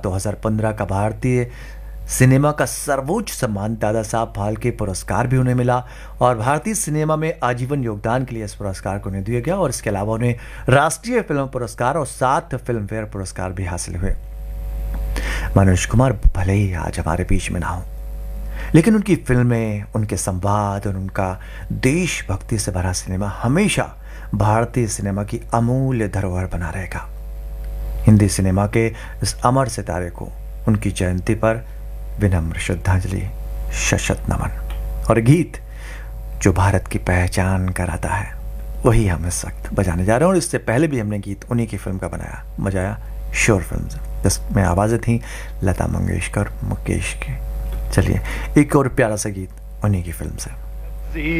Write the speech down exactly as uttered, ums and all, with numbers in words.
दो हज़ार पंद्रह का भारतीय सिनेमा का सर्वोच्च सम्मान दादा साहब फाल्के पुरस्कार भी उन्हें मिला और भारतीय सिनेमा में आजीवन योगदान के लिए इस पुरस्कार को उन्हें दिया गया और इसके अलावा उन्हें राष्ट्रीय फिल्म पुरस्कार और सात फिल्म फेयर पुरस्कार भी हासिल हुए। मनोज कुमार भले ही आज हमारे बीच में ना हो, लेकिन उनकी फिल्में, उनके संवाद और उनका देशभक्ति से भरा सिनेमा हमेशा भारतीय सिनेमा की अमूल्य धरोहर बना रहेगा। हिंदी सिनेमा के इस अमर सितारे को उनकी जयंती पर विनम्र श्रद्धांजलि, सशत नमन। और गीत जो भारत की पहचान कराता है वही हम इस वक्त बजाने जा रहे हैं। और इससे पहले भी हमने गीत उन्हीं की फिल्म का बनाया बजाया, शोर फिल्म से, जिसमें आवाज़ें थी लता मंगेशकर, मुकेश की। चलिए एक और प्यारा सा गीत उन्हीं की फिल्म से।